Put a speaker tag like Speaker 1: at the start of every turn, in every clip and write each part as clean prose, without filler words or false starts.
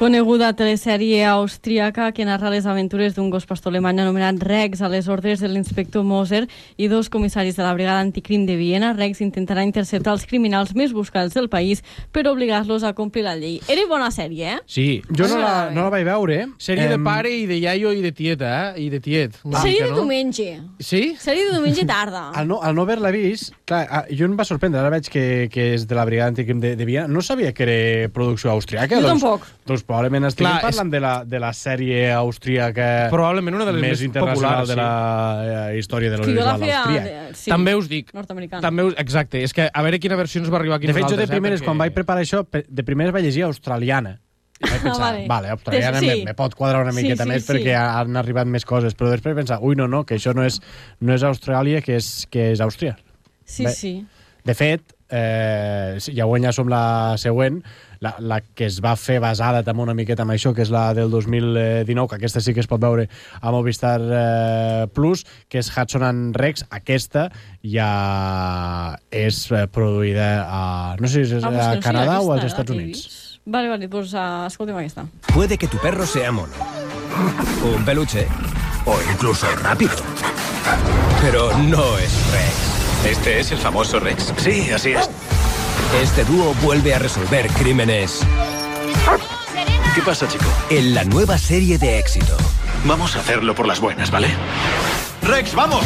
Speaker 1: Coneguda telesèrie austríaca que narra les aventures d'un gos pastor alemany anomenat Rex a les ordres de l'inspector Moser i dos comissaris de la brigada anticrim de Viena. Rex intentarà interceptar els criminals més buscats del país per obligar-los a complir la llei. Era bona sèrie,
Speaker 2: Sí.
Speaker 3: Jo no la vaig veure.
Speaker 2: Sèrie de pare i de iaio i de tieta, I de tiet.
Speaker 1: Sèrie de diumenge.
Speaker 2: Sí?
Speaker 1: Sèrie de diumenge tarda.
Speaker 3: Al no haver-la vist, clar, jo em va sorprendre, ara veig que és de la brigada anticrim de Viena. No sabia que era producció austríaca.
Speaker 1: Jo tampoc.
Speaker 3: Doncs probablement estiguem parlant de la sèrie austríaca
Speaker 2: probablement una de les més
Speaker 3: internacional
Speaker 2: populars,
Speaker 3: de la història de l'audiovisual austríac.
Speaker 1: Sí,
Speaker 2: també us dic.
Speaker 1: Nord-americana.
Speaker 2: Exacte, és que a veure quina versió ens va arribar aquí
Speaker 3: de fet, jo
Speaker 2: nosaltres.
Speaker 3: de primeres, quan vaig preparar això, de primeres vaig llegir australiana. I vaig pensar, vale, australiana me pot quadrar una miqueta més perquè han arribat més coses, però després pensar, no, que això no és Austràlia, que és Àustria.
Speaker 1: Sí.
Speaker 3: De fet, ja som la següent, la que es va fer basada també una miqueta amb això, que és la del 2019, que aquesta sí que es pot veure a Movistar Plus, que és Hudson and Rex. Aquesta ja és produïda a, no sé si és a Canadà o als Estats Units.
Speaker 1: Vale, pues escoltem aquesta.
Speaker 4: Puede que tu perro sea mono, un peluche o incluso rápido, pero no es Rex.
Speaker 5: ¿Este es el famoso Rex? Sí, así es.
Speaker 4: Este dúo vuelve a resolver crímenes.
Speaker 5: ¿Qué pasa, chico?
Speaker 4: En la nueva serie de éxito.
Speaker 5: Vamos a hacerlo por las buenas, ¿vale? ¡Rex, vamos!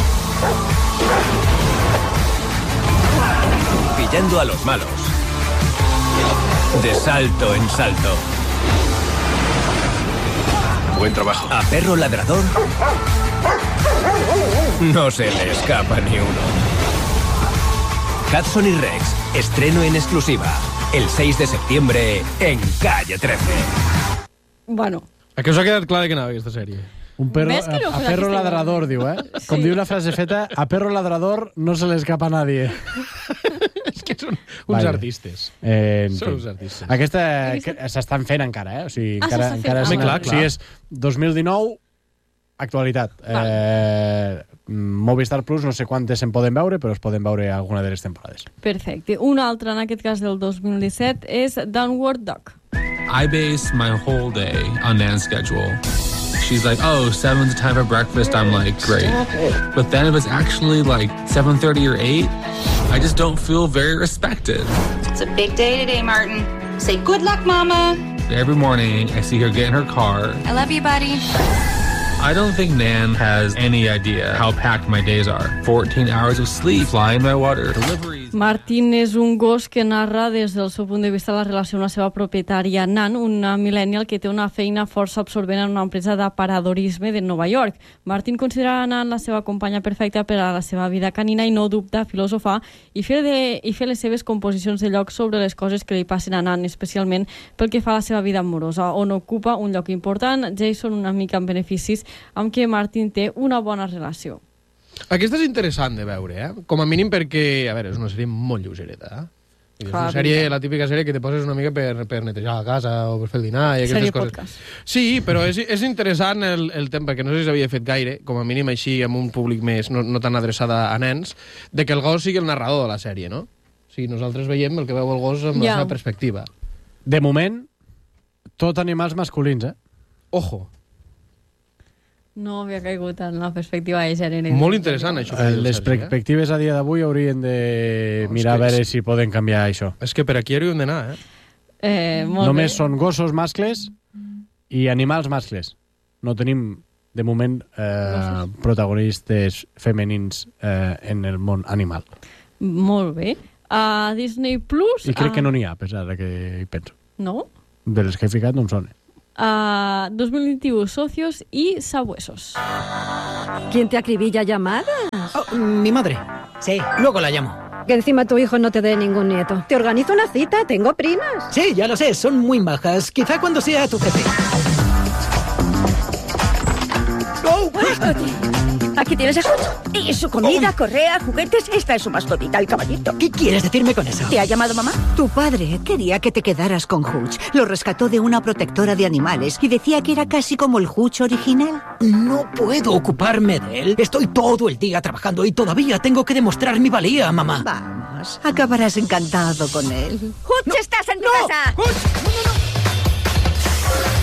Speaker 4: Pillando a los malos. De salto en salto.
Speaker 5: Buen trabajo.
Speaker 4: A perro ladrador no se le escapa ni uno. Hudson y Rex, estreno en exclusiva, el 6 de septiembre en Calle 13.
Speaker 1: Bueno.
Speaker 2: A què us ha quedat clar de què anava aquesta sèrie?
Speaker 3: Un perro, a perro ladrador, diu, Sí. Com diu la frase feta, a perro ladrador no se le escapa a nadie.
Speaker 2: És que són uns artistes. Són uns artistes.
Speaker 3: Aquesta s'estan fent encara, O sigui, encara
Speaker 2: clar.
Speaker 3: Sí, és 2019, actualitat. Movistar Plus, no sé quantes se'n poden veure, però es poden veure alguna de les temporades.
Speaker 1: Perfecte. Una altra, en aquest cas del 2017, és Downward Dog.
Speaker 6: I base my whole day on Nan's schedule. She's like, 7's the time for breakfast. I'm like, great. But then if it's actually like 7:30 or 8, I just don't feel very respected.
Speaker 7: It's a big day today, Martin. Say good luck, Mama.
Speaker 6: Every morning, I see her get in her car.
Speaker 7: I love you, buddy.
Speaker 6: I don't think Nan has any idea how packed my days are. 14 hours of sleep, flying by water, deliveries.
Speaker 1: Martin és un gos que narra des del seu punt de vista la relació amb la seva propietària Nan, una millennial que té una feina força absorbent en una empresa d'aparadorisme de Nova York. Martin considera Nan la seva companya perfecta per a la seva vida canina i no dubta filosofar i fer les seves composicions de lloc sobre les coses que li passen a Nan, especialment pel que fa a la seva vida amorosa, on ocupa un lloc important. Jason, una mica amb beneficis, amb què Martin té una bona relació.
Speaker 2: Aquesta és interessant de veure, Com a mínim perquè, a veure, és una sèrie molt lleugereta, És una sèrie, la típica sèrie que te poses una mica per netejar la casa o per fer el dinar i aquestes coses.
Speaker 1: Podcast.
Speaker 2: Sí, però és interessant el tema, perquè no sé si s'havia fet gaire, com a mínim així amb un públic més, no tan adreçada a nens, de que el gos sigui el narrador de la sèrie, no? O sigui, nosaltres veiem el que veu el gos amb la seva perspectiva.
Speaker 3: De moment, tot animals masculins,
Speaker 2: Ojo.
Speaker 1: No havia caigut en la perspectiva de gènere.
Speaker 2: Molt interessant, això.
Speaker 3: Les perspectives a dia d'avui haurien de mirar a veure si poden canviar això.
Speaker 2: És que per aquí hauríem d'anar,
Speaker 3: Només són gossos mascles i animals mascles. No tenim, de moment, protagonistes femenins en el món animal.
Speaker 1: Molt bé. A Disney Plus...
Speaker 3: I crec que no n'hi ha, a pesar que hi penso.
Speaker 1: No?
Speaker 3: De les que he ficat no em sona.
Speaker 1: 2021, Socios y Sabuesos.
Speaker 8: ¿Quién te acribilla llamadas?
Speaker 9: Mi madre. Sí, luego la llamo.
Speaker 8: Que encima tu hijo no te dé ningún nieto. Te organizo una cita, tengo primas.
Speaker 9: Sí, ya lo sé, son muy majas. Quizá cuando sea tu jefe.
Speaker 8: ¡Oh! Aquí tienes a Hutch. Y su comida, correa, juguetes. Esta es su mascotita, el caballito.
Speaker 9: ¿Qué quieres decirme con eso?
Speaker 8: ¿Te ha llamado mamá?
Speaker 10: Tu padre quería que te quedaras con Hutch. Lo rescató de una protectora de animales y decía que era casi como el Hutch original.
Speaker 9: No puedo ocuparme de él. Estoy todo el día trabajando y todavía tengo que demostrar mi valía, mamá.
Speaker 10: Vamos, acabarás encantado con él.
Speaker 8: ¡Hutch, estás en tu casa!
Speaker 9: ¡Hutch! ¡No!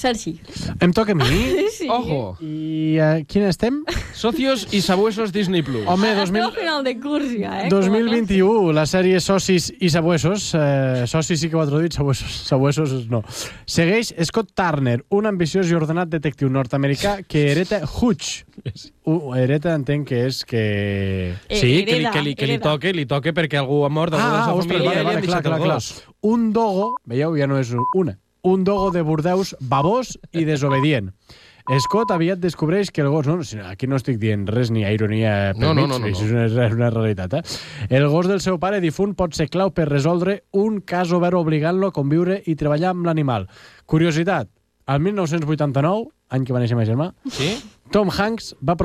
Speaker 1: Sergi.
Speaker 3: Em toca a mi?
Speaker 1: Sí.
Speaker 2: Ojo.
Speaker 3: I quin estem?
Speaker 2: Socios i sabuesos Disney Plus.
Speaker 3: Home,
Speaker 1: Estem al final de curs ja,
Speaker 3: 2021, la sèrie Socis i Sabuesos. Socis sí que ho ha traduït, sabuesos no. Segueix Scott Turner, un ambiciós i ordenat detectiu nord-americà que hereta Hutch. Hereta entenc que és que...
Speaker 2: Sí, que li toque perquè algú ha mort, algú de la seva família, i li han deixat el gos.
Speaker 3: Un dogo, veieu, ja no és una, un dogo de Bordeus babós i desobedient. Scott aviat descobreix que el gos... No, aquí no estic dient res ni a ironia per mig, és una realitat. El gos del seu pare difunt pot ser clau per resoldre un cas obert obligant-lo a conviure i treballar amb l'animal. Curiositat, al 1989, any que va néixer ma germà, Tom Hanks va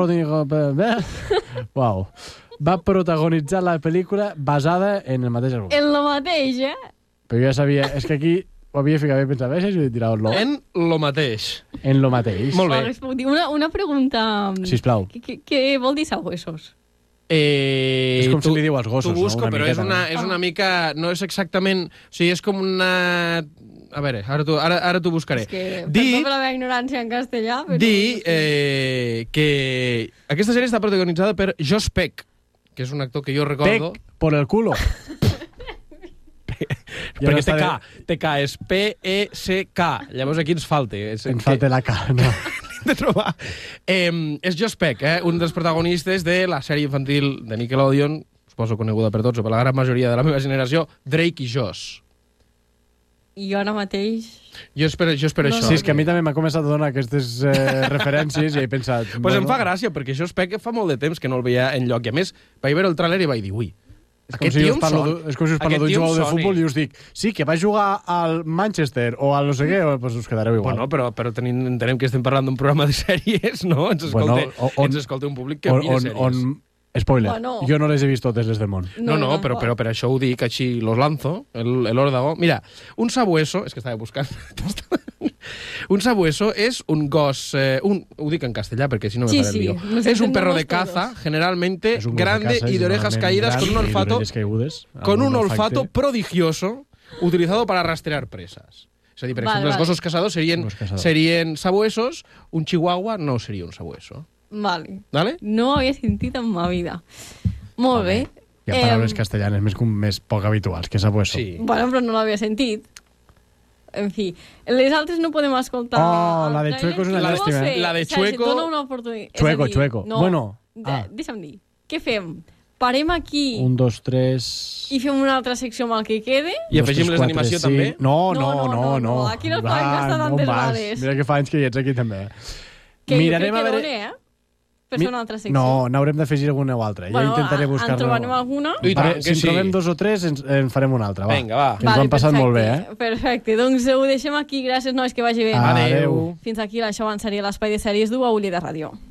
Speaker 3: protagonitzar la pel·lícula basada en el mateix argument.
Speaker 1: En lo mateix,
Speaker 3: Però jo ja sabia... És que aquí ho havia ficat bé i pensava, si ho he tirat lo.
Speaker 2: En lo mateix.
Speaker 3: En lo mateix.
Speaker 2: Molt bé.
Speaker 1: Una pregunta...
Speaker 3: Sisplau.
Speaker 1: Què vol dir sabuesos?
Speaker 3: És com si li diu als gossos,
Speaker 2: t'ho busco,
Speaker 3: no?
Speaker 2: Però és una mica... No és exactament... O sigui, és com una... A veure, ara t'ho buscaré.
Speaker 1: És que, perdó per la meva ignorància en castellà, però...
Speaker 2: que aquesta sèrie està protagonitzada per Josh Peck, que és un actor que jo recordo...
Speaker 3: Peck por el culo.
Speaker 2: Perquè té K, és P-E-C-K. Llavors aquí ens falta.
Speaker 3: Ens falta la K, no.
Speaker 2: De trobar. És Josh Peck, un dels protagonistes de la sèrie infantil de Nickelodeon, suposo coneguda per tots o per la gran majoria de la meva generació, Drake i Josh.
Speaker 1: I ara mateix...
Speaker 2: Jo espero això.
Speaker 3: Sí, és que a mi també m'ha començat a donar aquestes referències i he pensat...
Speaker 2: Pues em fa gràcia, perquè Josh Peck fa molt de temps que no el veia enlloc. I a més, vaig veure el tràiler i vaig dir, ui,
Speaker 3: és com si us parlo d'un jugador de futbol i us dic, sí, que va jugar al Manchester o al no sé què, pues us quedareu igual.
Speaker 2: Bueno, però entenem que estem parlant d'un programa de sèries, no? Ens escolta un públic que mira sèries.
Speaker 3: Spoiler, jo no les he vist totes les del món.
Speaker 2: No, però per això ho dic, així los lanzo, l'órdago. Mira, un sabueso, és que estava buscant... Un sabueso és un gos... ho dic en castellà perquè si no me faré el lío. Es un perro de caza, generalmente grande y de orejas caídas con un olfato prodigioso utilizado para rastrear presas. És a dir, per exemple, els gossos caçadors serien sabuesos, un chihuahua no seria un sabueso.
Speaker 1: Vale.
Speaker 2: ¿Vale?
Speaker 1: No había sentido en mi vida. Molt bé.
Speaker 3: Hi ha paraules castellanes més poc habituals que sabueso.
Speaker 2: Sí.
Speaker 1: Bueno, però no l'havia sentit. En fi, les altres no podem escoltar...
Speaker 3: Oh, la de Chueco és una llàstima.
Speaker 2: La de Chueco...
Speaker 1: Dona una oportunitat.
Speaker 3: Chueco.
Speaker 1: No,
Speaker 3: bueno.
Speaker 1: Deixa'm dir. Què fem? Parem aquí...
Speaker 3: 1, 2, 3...
Speaker 1: I fem una altra secció amb el que quede?
Speaker 2: I afegim les d'animació també?
Speaker 3: No.
Speaker 1: Aquí no es poden gastar tantes vegades.
Speaker 3: Mira que fa anys que hi ets aquí també.
Speaker 1: Que mirarem jo crec que dona, per fer una altra secció.
Speaker 3: No, n'haurem d'afegir alguna o altra. Ja intentaré buscar-ne.
Speaker 1: En trobarem alguna?
Speaker 2: Si
Speaker 3: en trobem 2 o 3, en farem una altra.
Speaker 2: Vinga, va.
Speaker 3: Que ens ho hem passat molt bé,
Speaker 1: Perfecte, doncs ho deixem aquí. Gràcies, nois, que vagi bé.
Speaker 3: Adéu.
Speaker 1: Fins aquí, això seria l'Espai de Sèries d'UA Ulla de Ràdio.